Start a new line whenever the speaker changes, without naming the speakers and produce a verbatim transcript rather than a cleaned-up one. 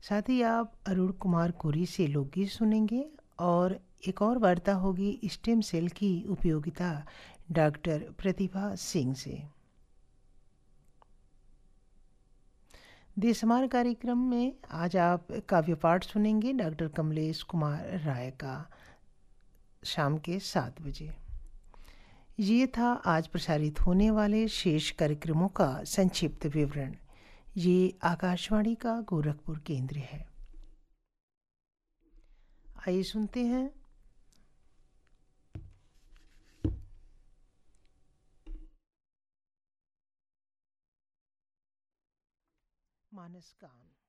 साथ ही आप अरुण कुमार कोरी से लोकगीत सुनेंगे और एक और वार्ता होगी स्टेम सेल की उपयोगिता डॉक्टर प्रतिभा सिंह से। देशमार कार्यक्रम में आज आप काव्य पाठ सुनेंगे डॉक्टर कमलेश कुमार राय का शाम के सात बजे। ये था आज प्रसारित होने वाले शेष कार्यक्रमों का संक्षिप्त विवरण। ये आकाशवाणी का गोरखपुर केंद्र है। आइए सुनते हैं मानस गान।